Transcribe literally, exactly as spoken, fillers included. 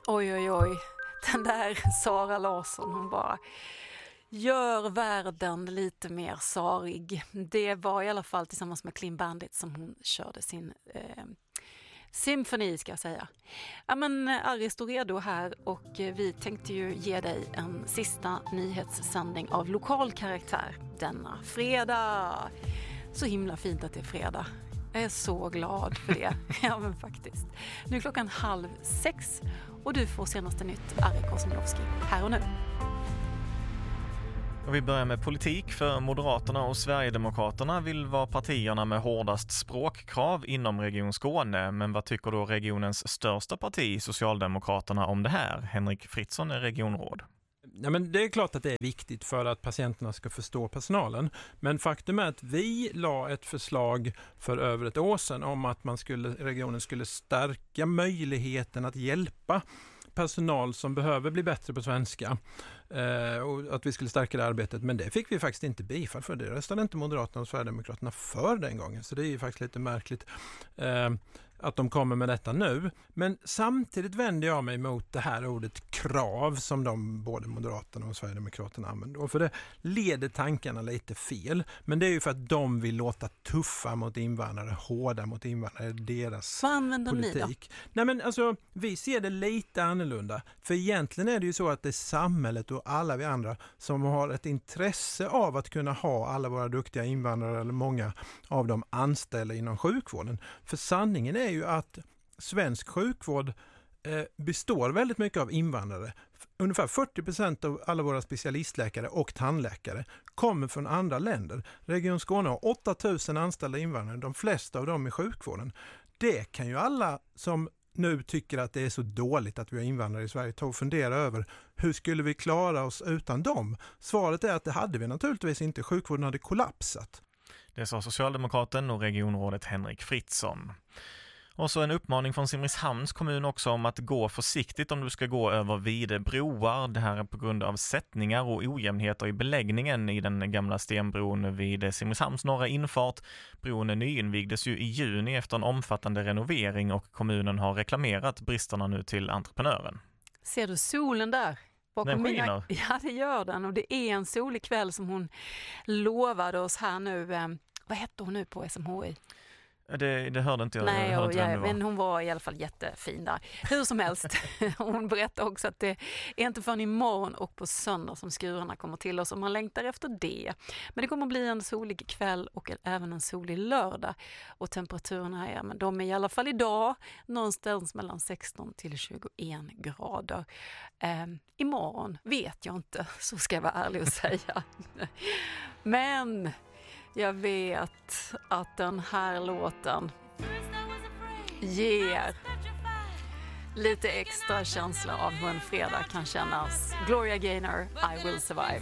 Oj, oj, oj. Den där Sara Larsson, hon bara gör världen lite mer sarig. Det var i alla fall tillsammans med Clean Bandit som hon körde sin eh, symfoni, ska jag säga. Ja, men Ari står redo här och vi tänkte ju ge dig en sista nyhetssändning av lokal karaktär denna fredag. Så himla fint att det är fredag. Jag är så glad för det. Ja, men faktiskt. Nu är klockan halv sex och du får senaste nytt, Ari Kosminowski, här och nu. Och vi börjar med politik, för Moderaterna och Sverigedemokraterna vill vara partierna med hårdast språkkrav inom Region Skåne. Men vad tycker då regionens största parti, Socialdemokraterna, om det här? Henrik Fritzson är regionråd. Ja, men det är klart att det är viktigt för att patienterna ska förstå personalen. Men faktum är att vi la ett förslag för över ett år sedan om att man skulle, regionen skulle stärka möjligheten att hjälpa personal som behöver bli bättre på svenska eh, och att vi skulle stärka det arbetet, men det fick vi faktiskt inte bifall för. Det röstade inte Moderaterna och Sverigedemokraterna för den gången, så det är ju faktiskt lite märkligt eh, att de kommer med detta nu. Men samtidigt vänder jag mig mot det här ordet krav som de både Moderaterna och Sverigedemokraterna använder. Och för det leder tankarna lite fel. Men det är ju för att de vill låta tuffa mot invandrare, hårda mot invandrare, deras Vad använder politik. ni då? Nej, men alltså, vi ser det lite annorlunda. För egentligen är det ju så att det är samhället och alla vi andra som har ett intresse av att kunna ha alla våra duktiga invandrare eller många av dem anställda inom sjukvården. För sanningen är ju att svensk sjukvård eh, består väldigt mycket av invandrare. Ungefär fyrtio procent av alla våra specialistläkare och tandläkare kommer från andra länder. Region Skåne har åtta tusen anställda invandrare, de flesta av dem i sjukvården. Det kan ju alla som nu tycker att det är så dåligt att vi har invandrare i Sverige ta och fundera över, hur skulle vi klara oss utan dem? Svaret är att det hade vi naturligtvis inte. Sjukvården hade kollapsat. Det sa Socialdemokraten och regionrådet Henrik Fritzson. Och så en uppmaning från Simrishamns kommun också om att gå försiktigt om du ska gå över vid broar. Det här är på grund av sättningar och ojämnheter i beläggningen i den gamla stenbron vid Simrishamns norra infart. Bron nyinvigdes ju i juni efter en omfattande renovering och kommunen har reklamerat bristerna nu till entreprenören. Ser du solen där? Den skiner. Ja, det gör den, och det är en solig kväll som hon lovade oss här nu. Vad heter hon nu på S M H I? Det, det hörde inte jag. Nej, jag och jag, jag, men hon var i alla fall jättefin där. Hur som helst, hon berättade också att det är inte förrän imorgon och på söndag som skurarna kommer till oss, och man längtar efter det. Men det kommer att bli en solig kväll och även en solig lördag. Och temperaturerna är, men de är i alla fall idag någonstans mellan sexton till tjugoen grader. Eh, imorgon vet jag inte, så ska jag vara ärlig och säga. Men jag vet att den här låten ger lite extra känsla av hur en fredag kan kännas. Gloria Gaynor, I Will Survive.